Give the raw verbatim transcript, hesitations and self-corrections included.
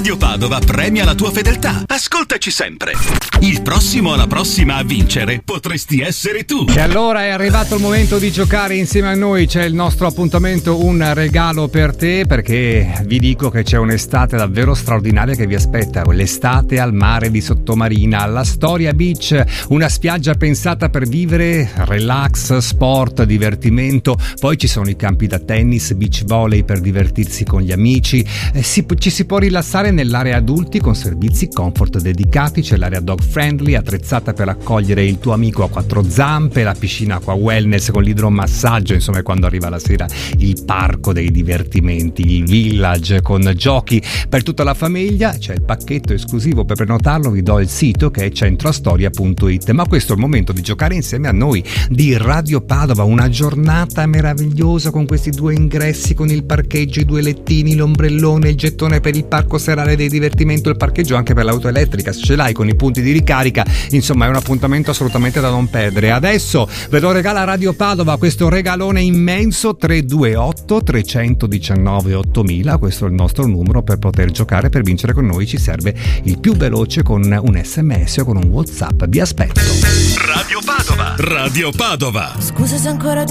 Radio Padova premia la tua fedeltà. Ascoltaci sempre. Il prossimo alla prossima a vincere potresti essere tu. E allora è arrivato il momento di giocare insieme a noi. C'è il nostro appuntamento Un regalo per te, perché vi dico che c'è un'estate davvero straordinaria che vi aspetta. L'estate al mare di Sottomarina, alla Storia Beach, una spiaggia pensata per vivere relax, sport, divertimento. Poi ci sono i campi da tennis, beach volley per divertirsi con gli amici. Eh, si, ci si può rilassare nell'area adulti con servizi comfort dedicati. C'è l'area dog friendly attrezzata per accogliere il tuo amico a quattro zampe, la piscina acqua wellness con l'idromassaggio, insomma quando arriva la sera il parco dei divertimenti, il village con giochi per tutta la famiglia. C'è il pacchetto esclusivo, per prenotarlo vi do il sito che è centrostoria punto it. Ma questo è il momento di giocare insieme a noi di Radio Padova, una giornata meravigliosa con questi due ingressi, con il parcheggio, i due lettini, l'ombrellone, il gettone per il parco serale dei divertimenti, il parcheggio anche per l'auto elettrica se ce l'hai, con i punti di ricarica. Insomma è un appuntamento assolutamente da non perdere. Adesso ve lo regala Radio Padova, questo regalone immenso. Tre due otto tre uno nove ottomila, questo è il nostro numero per poter giocare, per vincere con noi ci serve il più veloce con un sms o con un WhatsApp. Vi aspetto. Radio Padova. Radio Padova. Scusa se ancora